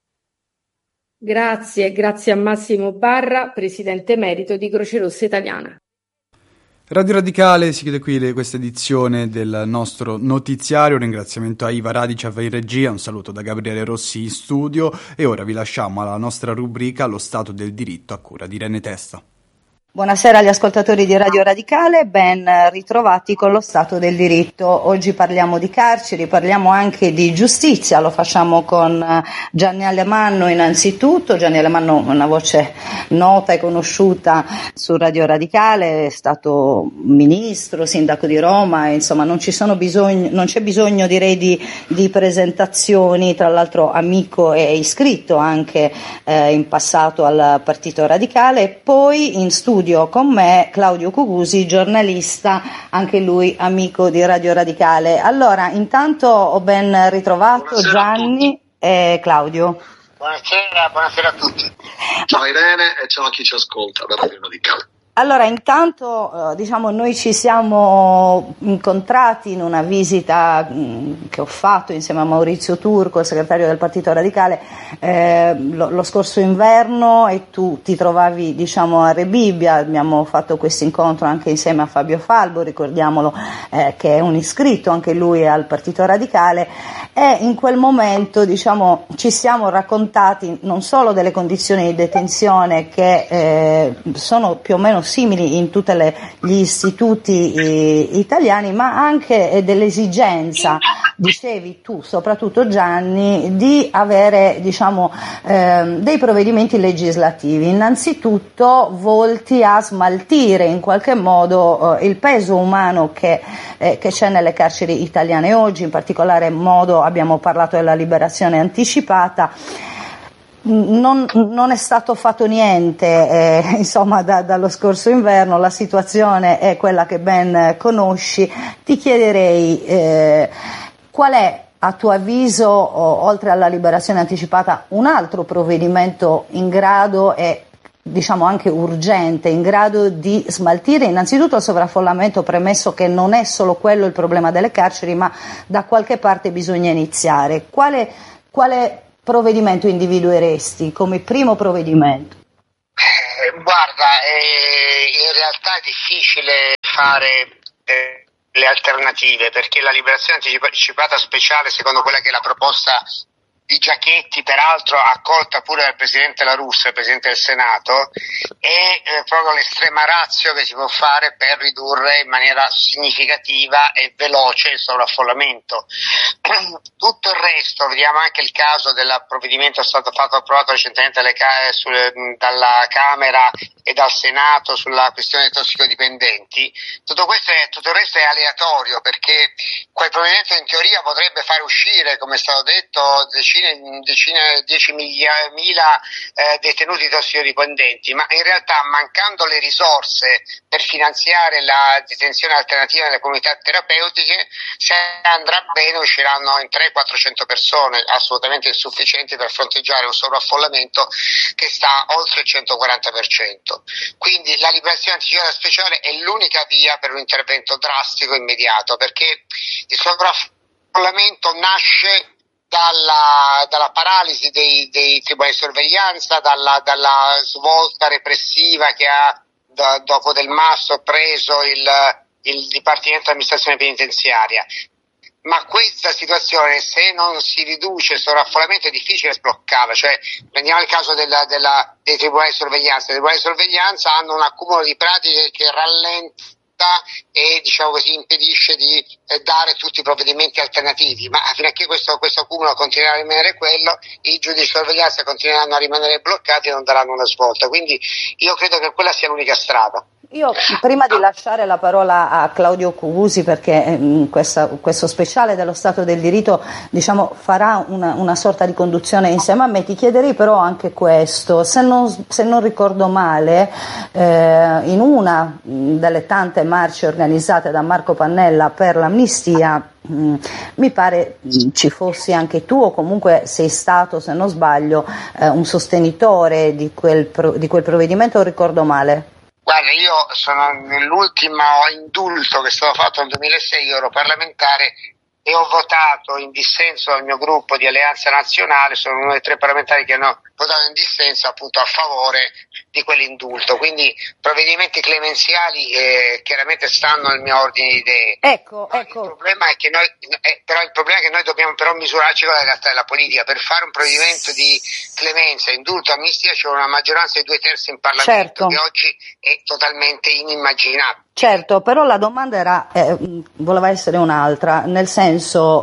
Speaker 6: Grazie a Massimo Barra, Presidente Emerito di Croce Rossa Italiana.
Speaker 3: Radio Radicale si chiude qui questa edizione del nostro notiziario. Un ringraziamento a Iva Radicev in regia, un saluto da Gabriele Rossi in studio, e ora vi lasciamo alla nostra rubrica Lo Stato del Diritto a cura di Irene Testa.
Speaker 8: Buonasera agli ascoltatori di Radio Radicale, ben ritrovati con lo Stato del diritto. Oggi parliamo di carceri, parliamo anche di giustizia, lo facciamo con Gianni Alemanno innanzitutto. Gianni Alemanno è una voce nota e conosciuta su Radio Radicale, è stato ministro, sindaco di Roma, insomma non c'è bisogno direi di presentazioni, tra l'altro amico e iscritto anche in passato al Partito Radicale. E poi in studio con me Claudio Cucusi, giornalista, anche lui amico di Radio Radicale. Allora, intanto ho ben ritrovato buonasera Gianni e Claudio.
Speaker 9: Buonasera a tutti. Ciao Irene e ciao a chi ci ascolta da Radio Radicale.
Speaker 8: Allora, intanto noi ci siamo incontrati in una visita che ho fatto insieme a Maurizio Turco, il segretario del Partito Radicale, lo scorso inverno, e tu ti trovavi a Rebibbia. Abbiamo fatto questo incontro anche insieme a Fabio Falbo, ricordiamolo, che è un iscritto anche lui al Partito Radicale, e in quel momento ci siamo raccontati non solo delle condizioni di detenzione che sono più o meno simili in tutti gli istituti italiani, ma anche dell'esigenza dicevi tu, soprattutto Gianni, di avere dei provvedimenti legislativi, innanzitutto volti a smaltire in qualche modo il peso umano che c'è nelle carceri italiane oggi. In particolare modo abbiamo parlato della liberazione anticipata. Non è stato fatto niente, insomma, dallo scorso inverno. La situazione è quella che ben conosci. Ti chiederei qual è, a tuo avviso, oltre alla liberazione anticipata, un altro provvedimento in grado e anche urgente, in grado di smaltire innanzitutto il sovraffollamento, premesso che non è solo quello il problema delle carceri, ma da qualche parte bisogna iniziare. Quale provvedimento individueresti come primo provvedimento?
Speaker 10: Guarda, in realtà è difficile fare le alternative, perché la liberazione anticipata speciale, secondo quella che è la proposta di Giachetti, peraltro accolta pure dal Presidente La Russa, il Presidente del Senato, è proprio l'estrema ratio che si può fare per ridurre in maniera significativa e veloce il sovraffollamento. Tutto il resto, vediamo anche il caso del provvedimento approvato recentemente dalla Camera e dal Senato sulla questione dei tossicodipendenti. Tutto il resto è aleatorio, perché quel provvedimento in teoria potrebbe fare uscire, come è stato detto, 10.000 detenuti tossicodipendenti, ma in realtà, mancando le risorse per finanziare la detenzione alternativa nelle comunità terapeutiche, se andrà bene usciranno in 300-400 persone, assolutamente insufficienti per fronteggiare un sovraffollamento che sta oltre il 140%. Quindi la liberazione anticipata speciale è l'unica via per un intervento drastico e immediato, perché il sovraffollamento nasce dalla paralisi dei tribunali di sorveglianza, dalla svolta repressiva che ha dopo Del Mastro preso il Dipartimento dell'Amministrazione Penitenziaria. Ma questa situazione, se non si riduce il sovraffollamento, è difficile sbloccarla. Cioè, prendiamo il caso dei tribunali di sorveglianza. I tribunali di sorveglianza hanno un accumulo di pratiche che rallenta e impedisce di dare tutti i provvedimenti alternativi, ma fino a che questo accumulo continuerà a rimanere quello, i giudici di sorveglianza continueranno a rimanere bloccati e non daranno una svolta. Quindi io credo che quella sia l'unica strada.
Speaker 8: Io, prima di lasciare la parola a Claudio Cusi, perché questo speciale dello Stato del diritto farà una sorta di conduzione insieme a me, ti chiederei però anche questo: se non ricordo male, in una delle tante marce organizzate da Marco Pannella per l'amnistia, mi pare ci fossi anche tu, o comunque sei stato, se non sbaglio, un sostenitore di quel provvedimento, o ricordo male?
Speaker 10: Guarda, io sono nell'ultimo indulto che è stato fatto nel 2006, io ero parlamentare e ho votato in dissenso dal mio gruppo di Alleanza Nazionale. Sono uno dei 3 parlamentari che hanno votato in dissenso, appunto, a favore di quell'indulto. Quindi provvedimenti clemenziali chiaramente stanno nel mio ordine di idee.
Speaker 8: Ecco.
Speaker 10: Il problema è che noi dobbiamo però misurarci con la realtà della politica. Per fare un provvedimento di clemenza, indulto, amnistia, c'è una maggioranza di 2/3 in Parlamento, che oggi è totalmente inimmaginabile.
Speaker 8: Certo, però la domanda voleva essere un'altra, nel senso,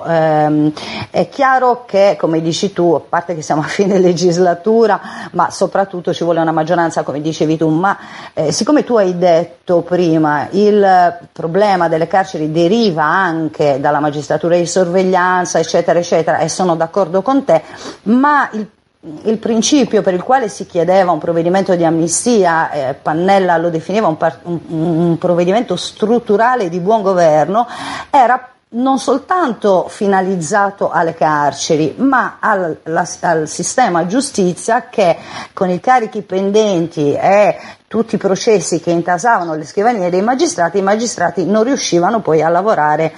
Speaker 8: è chiaro che, come dici tu, a parte che siamo a fine legislatura, ma soprattutto ci vuole una maggioranza, come dicevi tu, ma siccome tu hai detto prima, il problema delle carceri deriva anche dalla magistratura di sorveglianza, eccetera, eccetera, e sono d'accordo con te, ma il principio per il quale si chiedeva un provvedimento di amnistia, Pannella lo definiva un provvedimento strutturale di buon governo, era non soltanto finalizzato alle carceri, ma al sistema giustizia, che con i carichi pendenti e tutti i processi che intasavano le scrivanie dei magistrati, i magistrati non riuscivano poi a lavorare,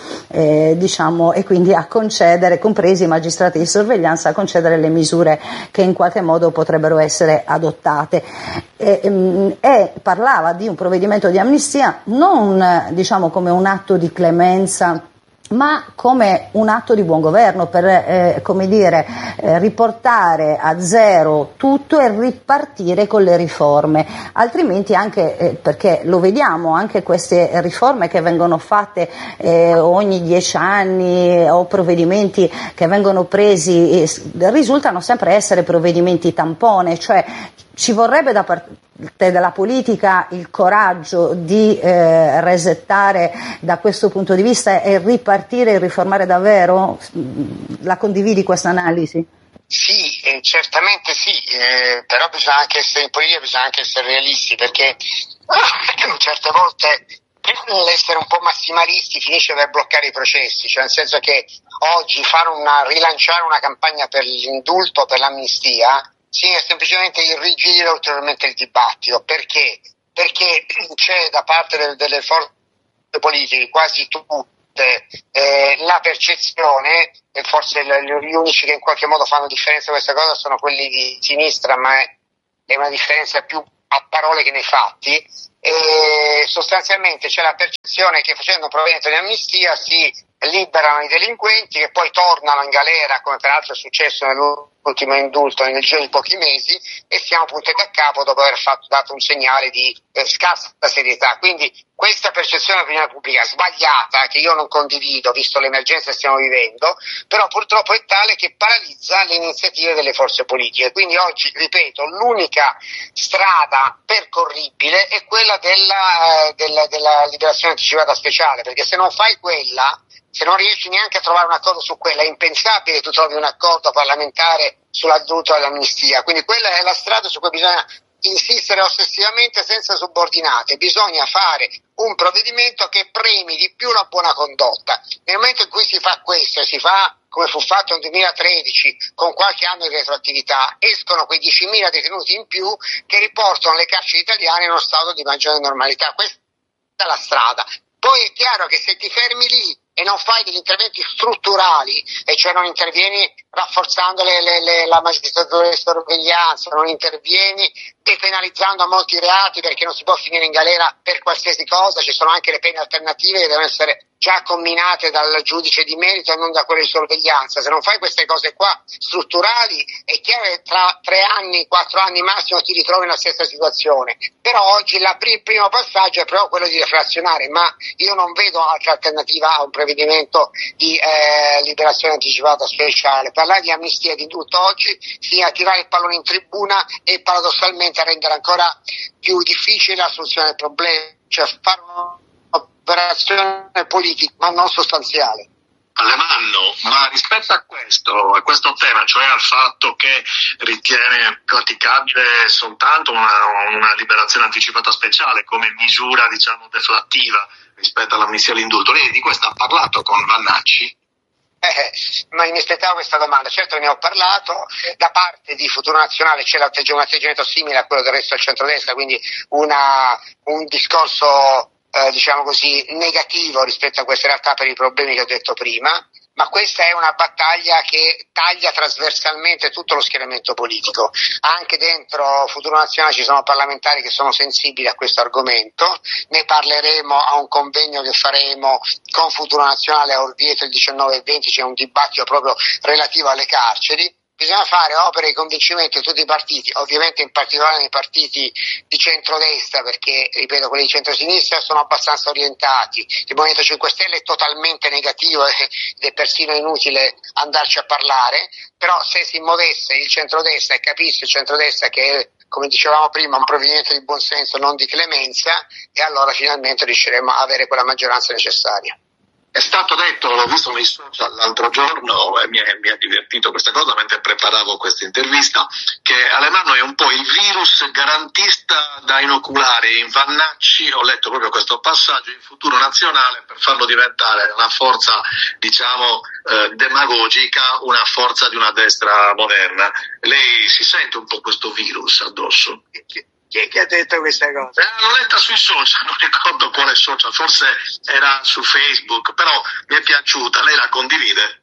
Speaker 8: e quindi a concedere, compresi i magistrati di sorveglianza, a concedere le misure che in qualche modo potrebbero essere adottate. E parlava di un provvedimento di amnistia non come un atto di clemenza ma come un atto di buon governo per riportare a zero tutto e ripartire con le riforme, altrimenti anche perché lo vediamo, anche queste riforme che vengono fatte ogni 10 anni o provvedimenti che vengono presi risultano sempre essere provvedimenti tampone, cioè ci vorrebbe da parte della politica il coraggio di resettare da questo punto di vista e ripartire e riformare davvero? La condividi questa analisi?
Speaker 10: Sì, certamente sì, però bisogna anche essere in politica, bisogna anche essere realisti, perché certe volte l'essere un po' massimalisti finisce per bloccare i processi, cioè nel senso che oggi rilanciare una campagna per l'indulto, per l'amnistia, significa semplicemente irrigidire ulteriormente il dibattito. Perché? Perché c'è da parte delle forze politiche, quasi tutte, la percezione, e forse gli unici che in qualche modo fanno differenza questa cosa sono quelli di sinistra, ma è una differenza più a parole che nei fatti, e sostanzialmente c'è la percezione che facendo un provvedimento di amnistia si liberano i delinquenti che poi tornano in galera, come peraltro è successo nell'ultimo indulto nel giro di pochi mesi, e siamo puntati a capo dopo aver dato un segnale di scarsa serietà. Quindi questa percezione dell'opinione pubblica sbagliata, che io non condivido visto l'emergenza che stiamo vivendo, però purtroppo è tale che paralizza le iniziative delle forze politiche. Quindi oggi, ripeto, l'unica strada percorribile è quella della liberazione anticipata speciale, perché se non fai quella, se non riesci neanche a trovare un accordo su quella, è impensabile che tu trovi un accordo parlamentare sull'indulto all'amnistia. Quindi quella è la strada su cui bisogna insistere ossessivamente senza subordinate. Bisogna fare un provvedimento che premi di più la buona condotta. Nel momento in cui si fa questo, e si fa come fu fatto nel 2013 con qualche anno di retroattività, escono quei 10.000 detenuti in più che riportano le carceri italiane in uno stato di maggiore normalità. Questa è la strada. Poi è chiaro che se ti fermi lì e non fai degli interventi strutturali, e cioè non intervieni rafforzando la magistratura di sorveglianza, non intervieni depenalizzando molti reati, perché non si può finire in galera per qualsiasi cosa, ci sono anche le pene alternative che devono essere già comminate dal giudice di merito e non da quello di sorveglianza. Se non fai queste cose qua strutturali, è chiaro che tra 3 anni, 4 anni massimo ti ritrovi nella stessa situazione. Però oggi il primo passaggio è proprio quello di reflazionare, ma io non vedo altra alternativa a un provvedimento di liberazione anticipata speciale. Parlare di amnistia e di indulto oggi significa tirare il pallone in tribuna e paradossalmente rendere ancora più difficile la soluzione del problema, cioè fare un'operazione politica ma non sostanziale.
Speaker 9: Alemanno, ma rispetto a questo tema, cioè al fatto che ritiene praticabile soltanto una liberazione anticipata speciale come misura, diciamo, deflattiva rispetto all'amnistia e all'indulto, lei di questo ha parlato con Vannacci?
Speaker 10: Ma mi aspettavo questa domanda. Certo, ne ho parlato. Da parte di Futuro Nazionale c'è un atteggiamento simile a quello del resto del centrodestra, quindi un discorso diciamo così negativo rispetto a questa realtà per i problemi che ho detto prima, ma questa è una battaglia che taglia trasversalmente tutto lo schieramento politico. Anche dentro Futuro Nazionale ci sono parlamentari che sono sensibili a questo argomento, ne parleremo a un convegno che faremo con Futuro Nazionale a Orvieto il 19 e 20, c'è un dibattito proprio relativo alle carceri. Bisogna fare opere di convincimento in tutti i partiti, ovviamente in particolare nei partiti di centrodestra, perché, ripeto, quelli di centrosinistra sono abbastanza orientati. Il Movimento 5 Stelle è totalmente negativo ed è persino inutile andarci a parlare, però se si muovesse il centrodestra e capisse il centrodestra che è, come dicevamo prima, un provvedimento di buonsenso, non di clemenza, e allora finalmente riusciremo a avere quella maggioranza necessaria.
Speaker 9: È stato detto, l'ho visto nei social l'altro giorno e mi ha divertito questa cosa mentre preparavo questa intervista, che Alemanno è un po' il virus garantista da inoculare in Vannacci. Ho letto proprio questo passaggio in Futuro Nazionale per farlo diventare una forza, diciamo, demagogica, una forza di una destra moderna. Lei si sente un po' questo virus addosso?
Speaker 10: Chi ha detto questa cosa?
Speaker 9: L'ho letta sui social, non ricordo quale social, forse era su Facebook, però mi è piaciuta. Lei la condivide?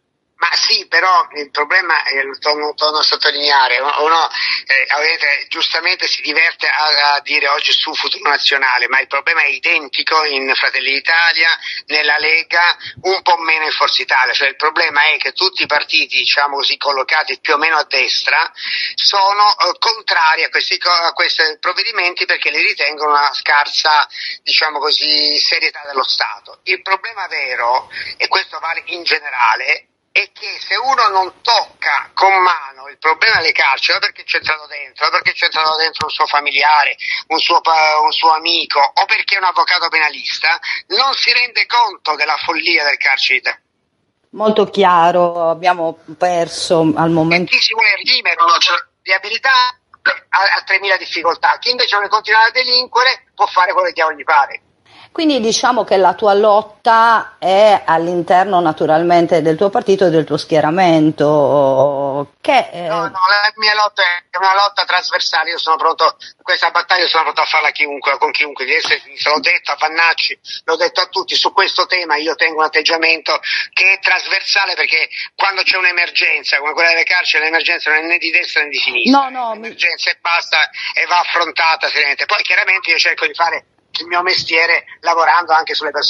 Speaker 10: Ma sì, però il problema, torno a sottolineare, uno avete, giustamente si diverte a dire oggi su Futuro Nazionale, ma il problema è identico in Fratelli d'Italia, nella Lega, un po' meno in Forza Italia, cioè il problema è che tutti i partiti, diciamo così, collocati più o meno a destra, sono contrari a questi provvedimenti perché li ritengono una scarsa, diciamo così, serietà dello Stato. Il problema vero, e questo vale in generale, è che se uno non tocca con mano il problema delle carceri, o perché c'è entrato dentro, o perché c'è entrato dentro un suo familiare, un suo amico, o perché è un avvocato penalista, non si rende conto della follia del carcere.
Speaker 8: Molto chiaro, abbiamo perso al momento.
Speaker 10: E chi si vuole redimere di abilità ha 3.000 difficoltà, chi invece vuole continuare a delinquere può fare quello che diavolo gli pare.
Speaker 8: Quindi diciamo che la tua lotta è all'interno naturalmente del tuo partito e del tuo schieramento.
Speaker 10: No, la mia lotta è una lotta trasversale, io sono pronto, questa battaglia sono pronto a farla con chiunque, l'ho detto a Vannacci, l'ho detto a tutti, su questo tema io tengo un atteggiamento che è trasversale perché quando c'è un'emergenza come quella delle carceri, l'emergenza non è né di destra né di sinistra, l'emergenza e basta e va affrontata seriamente. Poi chiaramente io cerco di fare il mio mestiere lavorando anche sulle persone